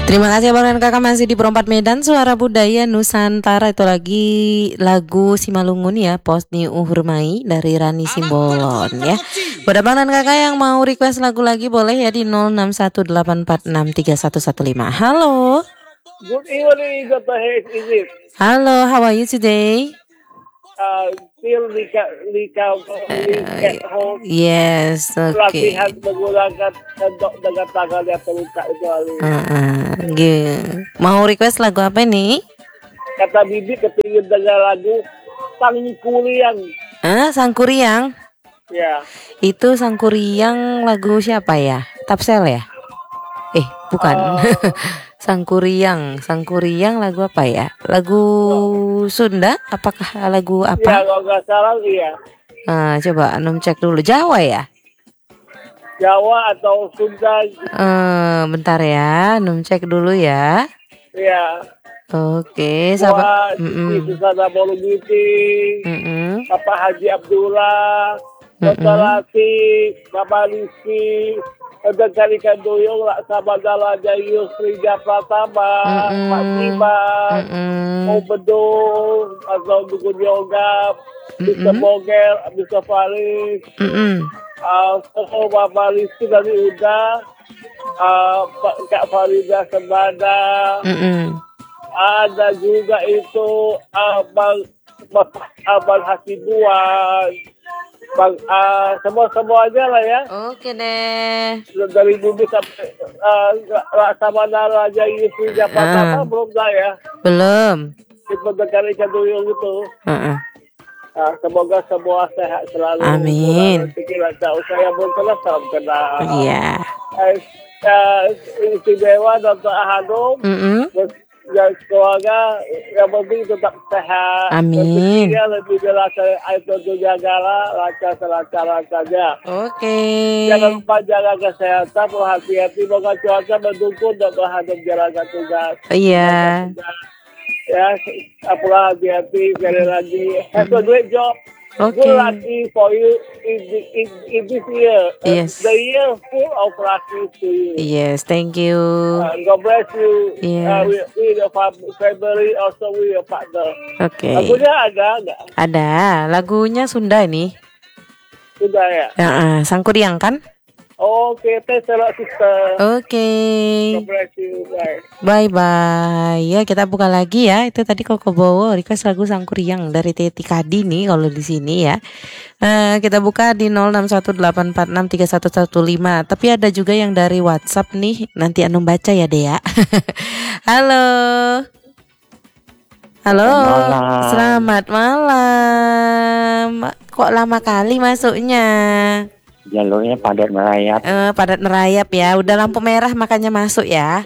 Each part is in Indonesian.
Terima kasih Abang Kakak masih di Perempat Medan Suara Budaya Nusantara. Itu lagi lagu Simalungun ya, Posni Uhurmai dari Rani Simbolon ya. Buat Abang dan Kakak yang mau request lagu lagi boleh ya di 0618463115. Halo. Good evening, Dr. Hayes. Is it? Halo, how are you today? Still at home. Yes, okay. Latihan menggunakan sendok dengan tangan yang terluka itu Ali. Mau request lagu apa nih? Kata Bibi kepingin dengar lagu Sangkuriang. Sangkuriang? Ya. Itu Sangkuriang lagu siapa ya? Tapsel ya? Bukan. Sangkuriang lagu apa ya? Lagu Sunda? Apakah lagu apa? Ya, kalau nggak salah iya. Coba Anum cek dulu. Jawa ya? Jawa atau Sunda? Bentar ya, Anum cek dulu ya. Iya. Oke, sahabat. Susana Bolugiti, Bapak Haji Abdullah, Dr. Latif, Bapak Rizky, ada Karikan Doyong, Sabadala Jayu, Srija Pratama, Pak Tiban, Om Bedung, atau Dukun Yoga, Bisa Boger, Bisa Faris, Bapak Rizky dari Uda, Kak Farida Sebada, ada juga itu Abang Hasibuan, semua aja lah ya. Oke deh. Dari Bumi sampai Laksamana Raja Yusri Jakarta belum lah ya. Belum. Itu dekari Caduyung itu. Semoga semua sehat selalu. Amin. Saya belum kenal, salam kenal. Iya. Istimewa Dr. Ahadum. Dan keluarga yang penting tetap sehat. Amin. Lebih jelas itu jagalah lancar saja. Oke. Jangan lupa jaga kesehatan, berhati-hati. Semoga cuaca mendukung dan berhadap jalankan tugas. Iya. Ya, apalah hati-hati sekali lagi. Have a great job. Okay. Good lucky for you in this year. Yes. The year full of lucky to you. Yes, thank you. God bless you. Yes. With your family, also with your partner. Oke. Lagunya ada nggak? Ada. Lagunya Sunda ini. Sudah ya. Sangkuriang kan? Oke, thanks a lot, sister. Oke. God bless you. Bye. Ya, kita buka lagi ya. Itu tadi Koko Bowo request lagu Sangkuriang dari Teti Kadi nih kalau di sini ya. Kita buka di 0618463115. Tapi ada juga yang dari WhatsApp nih. Nanti Anum baca ya, Dea. Halo. Selamat malam. Kok lama kali masuknya? Jalurnya padat merayap. Padat merayap ya. Udah lampu merah makanya masuk ya.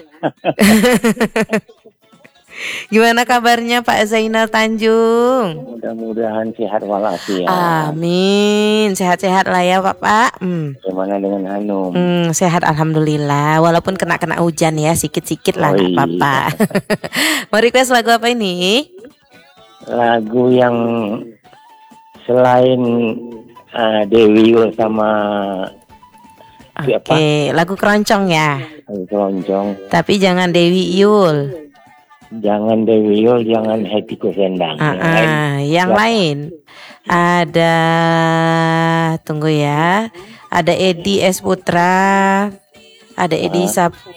Gimana kabarnya Pak Zainal Tanjung? Mudah-mudahan sehat walafiat. Amin. Sehat-sehat lah ya Pak. Gimana dengan Hanum? Sehat alhamdulillah. Walaupun kena hujan ya, sikit-sikit lah nggak apa-apa. Mau request lagu apa ini? Lagu yang selain Dewi Yul sama siapa? Lagu keroncong ya. Lagu keroncong. Tapi jangan Dewi Yul. Jangan Dewi Yul, jangan Hetty Kusendang. Yang lain ada, tunggu ya. Ada Edi S Putra, ada Edi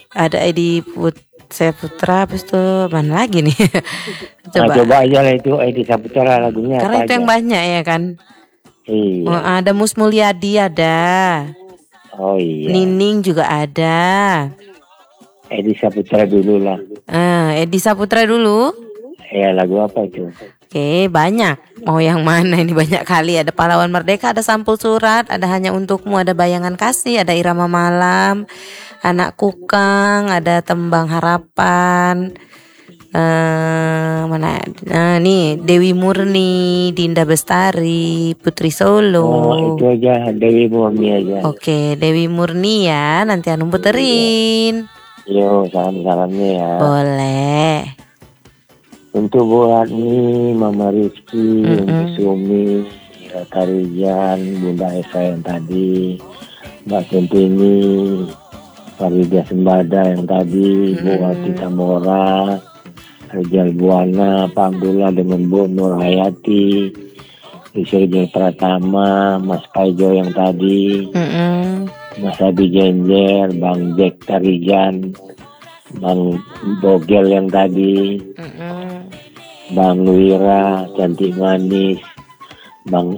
Saputra, habis itu mana lagi nih? Coba aja lah itu Edi Saputra lagunya. Karena itu yang banyak ya kan. Iya. Ada Mus Mulyadi ada. Oh iya. Nining juga ada. Edi Saputra dulu lah. Edi Saputra dulu. Ya, lagu apa itu? Oke, banyak. Mau yang mana ini, banyak kali. Ada Pahlawan Merdeka, ada Sampul Surat, ada Hanya Untukmu, ada Bayangan Kasih, ada Irama Malam, Anak Kukang, ada Tembang Harapan. Mana? Nih Dewi Murni, Dinda Bestari, Putri Solo. Oh, itu aja Dewi Murni aja. Oke, Dewi Murni ya. Nanti Anum puterin. Yo, salam-salamnya ya. Boleh. Untuk buat nih Mama Rizky, untuk Sumi, Karijan, Bunda Esa yang tadi, Mbak Sentini, Farida Sembada yang tadi, Bu Wati Tamora, Rizal Buana, Pak Abdullah dengan Bu Nur Hayati, Rizal Pratama, Mas Paijo yang tadi, Mas Abi Genjer, Bang Jack Tarijan, Bang Bogel yang tadi, Bang Wira, Cantik Manis, Bang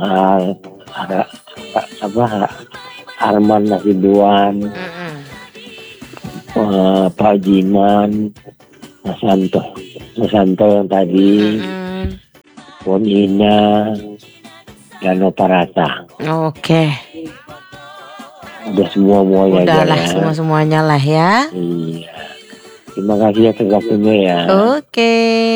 Arman Nasiduan, Pak Jiman, Mas Santo yang tadi, Pon Ina, dan Oparata. Oke. Udah semuanya Udah aja lah, ya. semuanya lah ya. Iya. Terima kasih atas waktunya ya. Oke.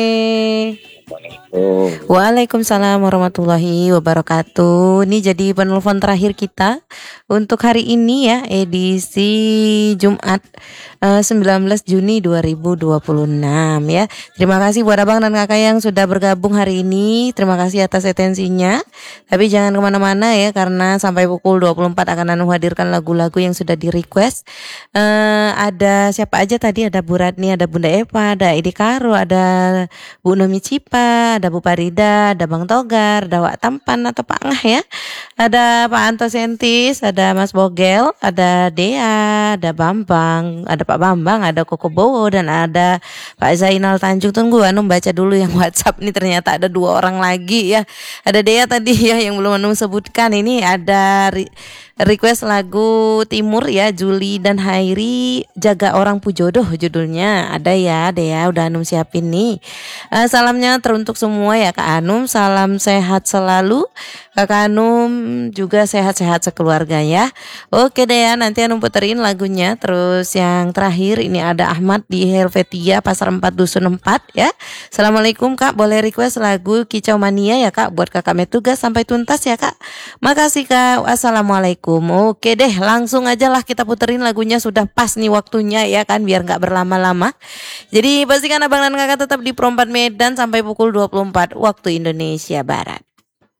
Waalaikumsalam warahmatullahi wabarakatuh. Ini jadi penelpon terakhir kita untuk hari ini ya, edisi Jumat 19 Juni 2026 ya. Terima kasih buat abang dan kakak yang sudah bergabung hari ini. Terima kasih atas atensinya. Tapi jangan kemana-mana ya, karena sampai pukul 24 akan Anu hadirkan lagu-lagu yang sudah di request. Ada siapa aja tadi? Ada Bu Ratni, ada Bunda Eva, ada Edi Karo, ada Bu Nomi Cipa, ada Bu Parida, ada Bang Togar, ada Wak Tampan atau Pak Ngah ya. Ada Pak Anto Sentis, ada Mas Bogel, ada Dea, ada Bambang, ada Pak Bambang, ada Koko Bowo, dan ada Pak Zainal Tanjung. Tunggu Anu baca dulu yang WhatsApp nih, ternyata ada 2 orang lagi ya. Ada Dea tadi ya yang belum Anu sebutkan. Ini ada request lagu Timur ya, Juli dan Hairi, Jaga Orang Pujodoh judulnya. Ada ya Dea, udah Anum siapin nih. Salamnya teruntuk semua ya Kak Anum, salam sehat selalu. Kakak Anum juga sehat-sehat sekeluarga ya. Oke deh ya, nanti Anum puterin lagunya. Terus yang terakhir ini ada Ahmad di Helvetia Pasar 4 Dusun 4 ya. Assalamualaikum Kak, boleh request lagu Kicau Mania ya Kak, buat Kakak Metugas sampai tuntas ya Kak. Makasih Kak. Wassalamualaikum. Oke deh, langsung aja lah kita puterin lagunya, sudah pas nih waktunya ya kan, biar gak berlama-lama. Jadi pastikan abang dan kakak tetap di Pro 4 Medan sampai pukul 24 waktu Indonesia Barat.